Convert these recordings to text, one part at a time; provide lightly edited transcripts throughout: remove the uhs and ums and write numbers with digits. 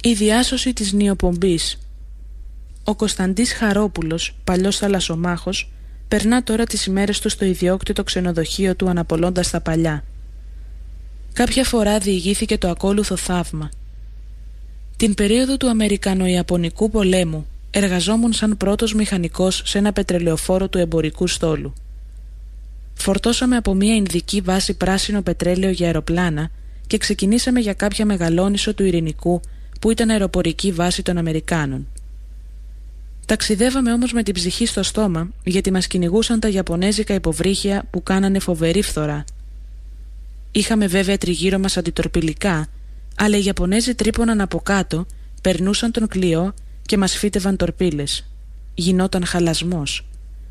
Η διάσωση της νιοπομπής. Ο Κωνσταντής Χαρόπουλος, παλιός θαλασσομάχος, περνά τώρα τις ημέρες του στο ιδιόκτητο ξενοδοχείο του αναπολώντας τα παλιά. Κάποια φορά διηγήθηκε το ακόλουθο θαύμα. Την περίοδο του Αμερικανο-Ιαπωνικού πολέμου εργαζόμουν σαν πρώτος μηχανικός σε ένα πετρελαιοφόρο του εμπορικού στόλου. Φορτώσαμε από μια Ινδική βάση πράσινο πετρέλαιο για αεροπλάνα και ξεκινήσαμε για κάποια μεγαλόνισο του Ειρηνικού που ήταν αεροπορική βάση των Αμερικάνων. Ταξιδεύαμε όμως με την ψυχή στο στόμα, γιατί μας κυνηγούσαν τα Ιαπωνέζικα υποβρύχια που κάνανε φοβερή φθορά. Είχαμε βέβαια τριγύρω μας αντιτορπιλικά, αλλά οι Ιαπωνέζοι τρύπωναν από κάτω, περνούσαν τον κλειό και μας φύτευαν τορπίλες. Γινόταν χαλασμός.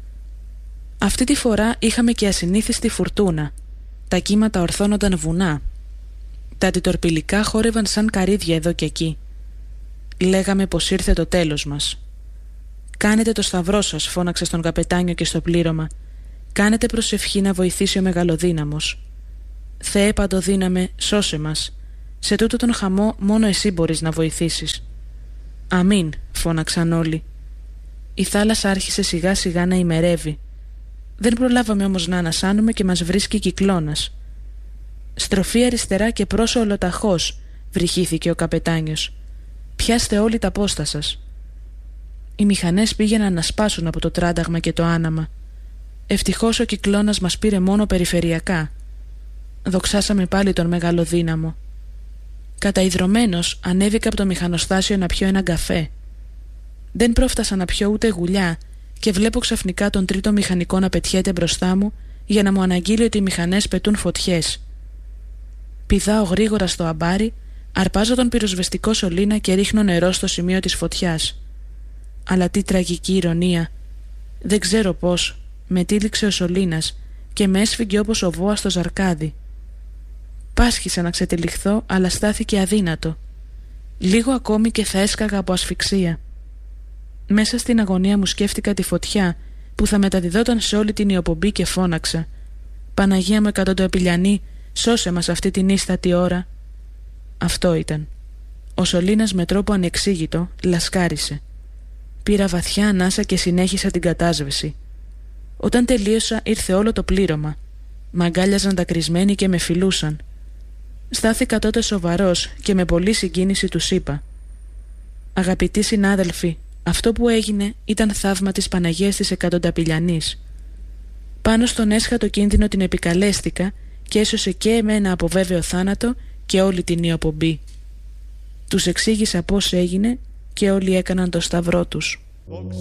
Αυτή τη φορά είχαμε και ασυνήθιστη φουρτούνα. Τα κύματα ορθώνονταν βουνά. Τα αντιτορπιλικά χόρευαν σαν καρύδια εδώ και εκεί. Λέγαμε πως ήρθε το τέλος μας. «Κάνετε το σταυρό σας», φώναξε στον καπετάνιο και στο πλήρωμα. «Κάνετε προσευχή να βοηθήσει ο μεγαλοδύναμος. Θεέ παντοδύναμε, σώσε μας. Σε τούτο τον χαμό μόνο εσύ μπορείς να βοηθήσεις». «Αμήν», φώναξαν όλοι. Η θάλασσα άρχισε σιγά σιγά να ημερεύει. Δεν προλάβαμε όμως να ανασάνουμε και μας βρίσκει κυκλώνας. «Στροφή αριστερά και πρόσω ολοταχώς», βρυχήθηκε ο καπετάνιος. «Πιάστε όλοι τα πόστα σας». Οι μηχανές πήγαιναν να σπάσουν από το τράνταγμα και το άναμα. Ευτυχώς ο κυκλώνας μας πήρε μόνο περιφερειακά. Δοξάσαμε πάλι τον μεγαλοδύναμο. Καταϊδρωμένος ανέβηκα από το μηχανοστάσιο να πιω έναν καφέ. Δεν πρόφτασα να πιω ούτε γουλιά και βλέπω ξαφνικά τον τρίτο μηχανικό να πετιέται μπροστά μου για να μου αναγγείλει ότι οι μηχανές πετούν φωτιές. Πηδάω γρήγορα στο αμπάρι, αρπάζω τον πυροσβεστικό σωλήνα και ρίχνω νερό στο σημείο της φωτιάς. Αλλά τι τραγική ηρωνία. Δεν ξέρω πώς, με τύλιξε ο σωλήνας και με έσφιγγε όπως ο βόας στο ζαρκάδι. Πάσχισα να ξετυλιχθώ, αλλά στάθηκε αδύνατο. Λίγο ακόμη και θα έσκαγα από ασφυξία. Μέσα στην αγωνία μου σκέφτηκα τη φωτιά που θα μεταδιδόταν σε όλη την Ιοπομπή και φώναξα. «Παναγία μου εκατοντοεπιλιανή, σώσε μας αυτή την ίστατη ώρα». Αυτό ήταν. Ο σωλήνας με τρόπο ανεξήγητο λασκάρισε. Πήρα βαθιά ανάσα και συνέχισα την κατάσβεση. Όταν τελείωσα ήρθε όλο το πλήρωμα. Μ' αγκάλιαζαν δακρυσμένοι και με φιλούσαν. Στάθηκα τότε σοβαρός και με πολλή συγκίνηση τους είπα: «Αγαπητοί συνάδελφοι, αυτό που έγινε ήταν θαύμα της Παναγίας της Εκατονταπηλιανής. Πάνω στον έσχατο κίνδυνο την επικαλέστηκα και έσωσε και εμένα από βέβαιο θάνατο και όλη την Ιοπομπή». Τους εξήγησα πώς έγινε και όλοι έκαναν το σταυρό τους.